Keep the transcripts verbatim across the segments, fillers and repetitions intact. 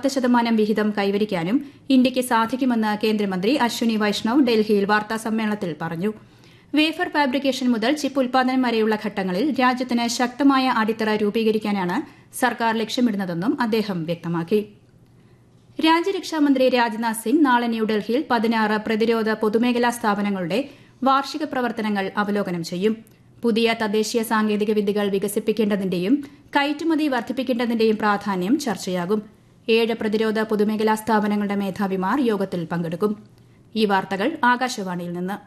പത്ത് ശതമാനം വിഹിതം കൈവരിക്കാനും ഇന്ത്യയ്ക്ക് സാധിക്കുമെന്ന് കേന്ദ്രമന്ത്രി അശ്വിനി വൈഷ്ണവ് ഡൽഹിയിൽ വാർത്താസമ്മേളനത്തിൽ പറഞ്ഞു. വേഫർ ഫാബ്രിക്കേഷൻ മുതൽ ചിപ്പ് ഉൽപാദനം വരെയുള്ള ഘട്ടങ്ങളിൽ രാജ്യത്തിന് ശക്തമായ അടിത്തറ രൂപീകരിക്കാനാണ് സർക്കാർ ലക്ഷ്യമിടുന്നതെന്നും അദ്ദേഹം വ്യക്തമാക്കി. രാജ്യരക്ഷാമന്ത്രി രാജ്നാഥ് സിംഗ് നാളെ ന്യൂഡൽഹിയിൽ പതിനാറ് പ്രതിരോധ പൊതുമേഖലാ സ്ഥാപനങ്ങളുടെ വാർഷിക പ്രവർത്തനങ്ങൾ അവലോകനം ചെയ്യും. പുതിയ തദ്ദേശീയ സാങ്കേതിക വിദ്യകൾ വികസിപ്പിക്കേണ്ടതിന്റെയും കയറ്റുമതി വർദ്ധിപ്പിക്കേണ്ടതിന്റെയും പ്രാധാന്യം ചർച്ചയാകും. ഏഴ് പ്രതിരോധ പൊതുമേഖലാ സ്ഥാപനങ്ങളുടെ മേധാവിമാർ യോഗത്തിൽ പങ്കെടുക്കും. ഈ വാർത്തകൾ ആകാശവാണിയിൽ നിന്ന്.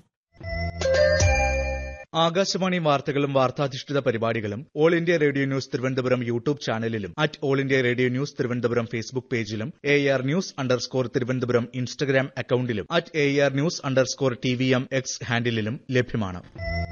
ആകാശവാണി വാർത്തകളും വാർത്താധിഷ്ഠിത പരിപാടികളും all India radio news Thiruvananthapuram YouTube ചാനലിലും at all India radio news Thiruvananthapuram Facebook പേജിലും A R news underscore Thiruvananthapuram Instagram അക്കൌണ്ടിലും at A R news underscore T V M X ഹാൻഡിലും ലഭ്യമാണ്.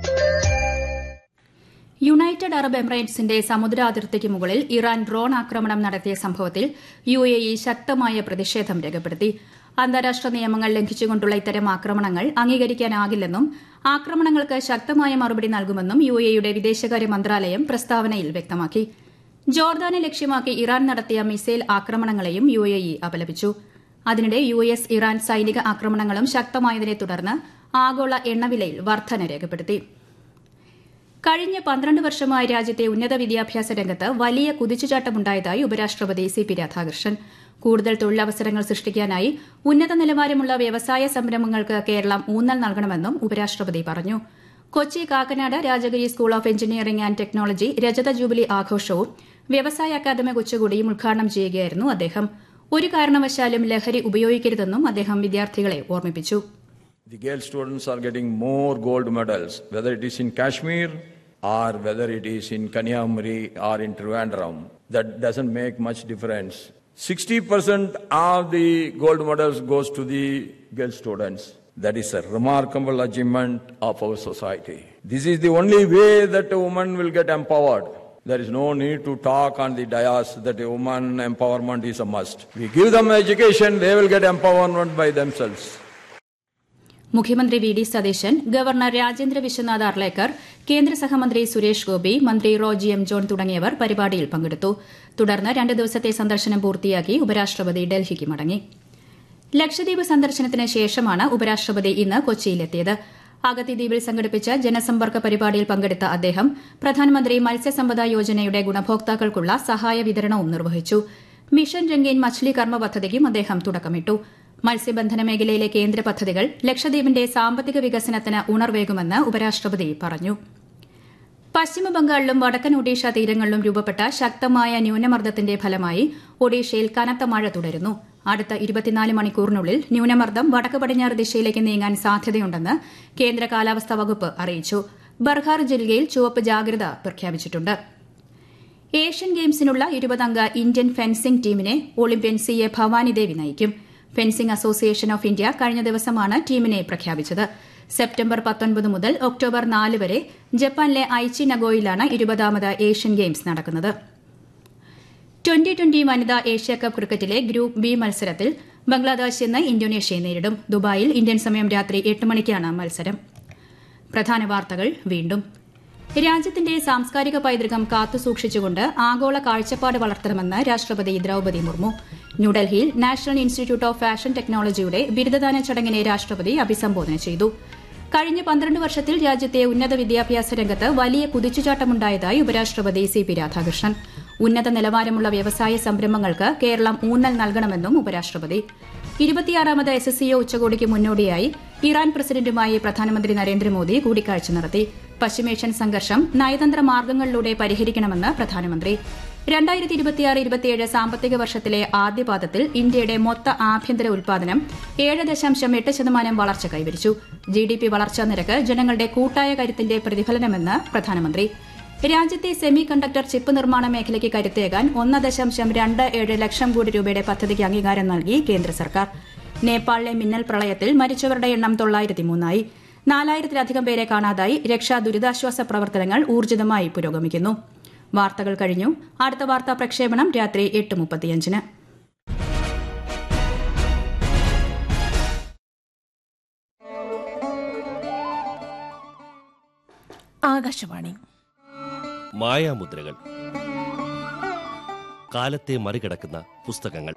യുണൈറ്റഡ് അറബ് എമിറേറ്റ്സിന്റെ സമുദ്രാതിർത്തിക്ക് മുകളിൽ ഇറാൻ ഡ്രോൺ ആക്രമണം നടത്തിയ സംഭവത്തിൽ യു എ ഇ ശക്തമായ പ്രതിഷേധം രേഖപ്പെടുത്തി. അന്താരാഷ്ട്ര നിയമങ്ങൾ ലംഘിച്ചുകൊണ്ടുള്ള ഇത്തരം ആക്രമണങ്ങൾ അംഗീകരിക്കാനാകില്ലെന്നും ആക്രമണങ്ങൾക്ക് ശക്തമായ മറുപടി നൽകുമെന്നും യു എ ഇയുടെ വിദേശകാര്യ മന്ത്രാലയം പ്രസ്താവനയിൽ വ്യക്തമാക്കി. ജോർദാനെ ലക്ഷ്യമാക്കി ഇറാൻ നടത്തിയ മിസൈൽ ആക്രമണങ്ങളെയും യു എ ഇ അപലപിച്ചു. അതിനിടെ യു എസ് ഇറാൻ സൈനിക ആക്രമണങ്ങളും ശക്തമായതിനെ തുടർന്ന് ആഗോള എണ്ണവിലയിൽ വർധന രേഖപ്പെടുത്തി. കഴിഞ്ഞ പന്ത്രണ്ട് വർഷമായി രാജ്യത്തെ ഉന്നത വിദ്യാഭ്യാസ രംഗത്ത് വലിയ കുതിച്ചുചാട്ടമുണ്ടായതായി ഉപരാഷ്ട്രപതി സി പി രാധാകൃഷ്ണൻ. കൂടുതൽ തൊഴിലവസരങ്ങൾ സൃഷ്ടിക്കാനായി ഉന്നത നിലവാരമുള്ള വ്യവസായ സംരംഭങ്ങൾക്ക് കേരളം ഊന്നൽ നൽകണമെന്നും ഉപരാഷ്ട്രപതി പറഞ്ഞു. Kochi Kakkanad Rajagiri school of engineering and technology രജത ജൂബിലി ആഘോഷവും വ്യവസായ അക്കാദമി ഉച്ചകോടിയും ഉദ്ഘാടനം ചെയ്യുകയായിരുന്നു അദ്ദേഹം. ഒരു കാരണവശാലും ലഹരി ഉപയോഗിക്കരുതെന്നും അദ്ദേഹം വിദ്യാർത്ഥികളെ ഓർമ്മിപ്പിച്ചു. The girl students are getting more gold medals, whether it is in Kashmir or whether it is in Kanyakumari or in Trivandrum. That doesn't make much difference. sixty percent of the gold medals goes to the girl students. That is a remarkable achievement of our society. This is the only way that a woman will get empowered. There is no need to talk on the dais that a woman empowerment is a must. We give them education, they will get empowerment by themselves. മുഖ്യമന്ത്രി V D Satheesan, governor Rajendra Vishwanath Arlekar, കേന്ദ്ര സഹമന്ത്രി സുരേഷ് ഗോപി, മന്ത്രി Roji M John തുടങ്ങിയവർ പരിപാടിയിൽ പങ്കെടുത്തു. തുടർന്ന് രണ്ട് ദിവസത്തെ സന്ദർശനം പൂർത്തിയാക്കി ഉപരാഷ്ട്രപതി ഡൽഹിക്ക് മടങ്ങി. ലക്ഷദ്വീപ് സന്ദർശനത്തിന് ശേഷമാണ് ഉപരാഷ്ട്രപതി ഇന്ന് കൊച്ചിയിലെത്തിയത്. അഗത്തി ദ്വീപിൽ സംഘടിപ്പിച്ച ജനസമ്പർക്ക പരിപാടിയിൽ പങ്കെടുത്ത അദ്ദേഹം പ്രധാനമന്ത്രി മത്സ്യസമ്പദ യോജനയുടെ ഗുണഭോക്താക്കൾക്കുള്ള സഹായ വിതരണവും നിർവഹിച്ചു. മിഷൻ രംഗീൻ മച്ച്ലി കർമ്മ പദ്ധതിക്കും അദ്ദേഹം തുടക്കമിട്ടു. മത്സ്യബന്ധന മേഖലയിലെ കേന്ദ്ര പദ്ധതികൾ ലക്ഷദ്വീപിന്റെ സാമ്പത്തിക വികസനത്തിന് ഉണർവേകുമെന്ന് ഉപരാഷ്ട്രപതി പറഞ്ഞു. പശ്ചിമബംഗാളിലും വടക്കൻ ഒഡീഷ തീരങ്ങളിലും രൂപപ്പെട്ട ശക്തമായ ന്യൂനമർദ്ദത്തിന്റെ ഫലമായി ഒഡീഷയിൽ കനത്ത മഴ തുടരുന്നു. അടുത്ത ഇരുപത്തിനാല് മണിക്കൂറിനുള്ളിൽ ന്യൂനമർദ്ദം വടക്ക് പടിഞ്ഞാറ് ദിശയിലേക്ക് നീങ്ങാൻ സാധ്യതയുണ്ടെന്ന് കേന്ദ്ര കാലാവസ്ഥാ വകുപ്പ് അറിയിച്ചു. ബർഹാർ ജില്ലയിൽ ചുവപ്പ് ജാഗ്രത പ്രഖ്യാപിച്ചിട്ടുണ്ട്. ഏഷ്യൻ ഗെയിംസിനുള്ള ഇരുപതംഗ ഇന്ത്യൻ ഫെൻസിംഗ് ടീമിനെ ഒളിമ്പ്യൻ സി എ ഭവാനിദേവി നയിക്കും. ഫെൻസിംഗ് അസോസിയേഷൻ ഓഫ് ഇന്ത്യ കഴിഞ്ഞ ദിവസമാണ് ടീമിനെ പ്രഖ്യാപിച്ചത്. സെപ്റ്റംബർ പത്തൊൻപത് മുതൽ ഒക്ടോബർ നാല് വരെ ജപ്പാനിലെ ഐച്ചി നഗോയിലാണ് ഇരുപതാമത് ഏഷ്യൻ ഗെയിംസ് നടക്കുന്നത്. ട്വന്റി ട്വന്റി വനിതാ ഏഷ്യാകപ്പ് ക്രിക്കറ്റിലെ ഗ്രൂപ്പ് ബി മത്സരത്തിൽ ബംഗ്ലാദേശ് ഇന്ന് ഇന്തോനേഷ്യയെ നേരിടും. ദുബായിൽ ഇന്ത്യൻ സമയം രാത്രി എട്ട് മണിക്കാണ് മത്സരം. പ്രധാന വാർത്തകൾ വീണ്ടും. രാജ്യത്തിന്റെ സാംസ്കാരിക പൈതൃകം കാത്തുസൂക്ഷിച്ചുകൊണ്ട് ആഗോള കാഴ്ചപ്പാട് വളർത്തണമെന്ന് രാഷ്ട്രപതി ദ്രൌപദി മുർമു. ന്യൂഡൽഹിയിൽ നാഷണൽ ഇൻസ്റ്റിറ്റ്യൂട്ട് ഓഫ് ഫാഷൻ ടെക്നോളജിയുടെ ബിരുദദാന ചടങ്ങിനെ രാഷ്ട്രപതി അഭിസംബോധന ചെയ്തു. കഴിഞ്ഞ പന്ത്രണ്ട് വർഷത്തിൽ രാജ്യത്തെ ഉന്നത വിദ്യാഭ്യാസ രംഗത്ത് വലിയ കുതിച്ചുചാട്ടമുണ്ടായതായി ഉപരാഷ്ട്രപതി സി പി രാധാകൃഷ്ണൻ. ഉന്നത നിലവാരമുള്ള വ്യവസായ സംരംഭങ്ങൾക്ക് കേരളം ഊന്നൽ നൽകണമെന്നും ഉപരാഷ്ട്രപതി. ഇരുപത്തിയാറാമത് എസ് എസ് സിഒ ഉച്ചകോടിക്ക് മുന്നോടിയായി ഇറാൻ പ്രസിഡന്റുമായി പ്രധാനമന്ത്രി നരേന്ദ്രമോദി കൂടിക്കാഴ്ച നടത്തി. പശ്ചിമേഷ്യൻ സംഘർഷം നയതന്ത്ര മാർഗ്ഗങ്ങളിലൂടെ പരിഹരിക്കണമെന്ന് പ്രധാനമന്ത്രി. രണ്ടായിരത്തി ഇരുപത്തിയാറ് ഇരുപത്തിയേഴ് സാമ്പത്തിക വർഷത്തിലെ ആദ്യപാദത്തിൽ ഇന്ത്യയുടെ മൊത്ത ആഭ്യന്തര ഉൽപാദനം ഏഴ് ദശാംശം എട്ട് ശതമാനം വളർച്ച കൈവരിച്ചു. ജി ഡി പി വളർച്ചാ നിരക്ക് ജനങ്ങളുടെ കൂട്ടായ കരുത്തിന്റെ പ്രതിഫലനമെന്ന് പ്രധാനമന്ത്രി. രാജ്യത്തെ സെമി കണ്ടക്ടർ ചിപ്പ് നിർമ്മാണ മേഖലയ്ക്ക് കരുത്തേകാൻ ഒന്ന് ദശാംശം രണ്ട് ഏഴ് ലക്ഷം കോടി രൂപയുടെ പദ്ധതിക്ക് അംഗീകാരം നൽകി കേന്ദ്ര സർക്കാർ. നേപ്പാളിലെ മിന്നൽ പ്രളയത്തിൽ മരിച്ചവരുടെ എണ്ണം തൊള്ളായിരത്തി മൂന്നായി. നാലായിരത്തിലധികം പേരെ കാണാതായി. രക്ഷാ ദുരിതാശ്വാസ പ്രവർത്തനങ്ങൾ ഊർജിതമായി പുരോഗമിക്കുന്നു. വാർത്തകൾ കഴിഞ്ഞു. അടുത്ത വാർത്താ പ്രക്ഷേപണം രാത്രി എട്ട് മുപ്പത്തിയഞ്ചിന്. ആകാശവാണി. മായാമുദ്രകൾ. കാലത്തെ മറികടക്കുന്ന പുസ്തകങ്ങൾ.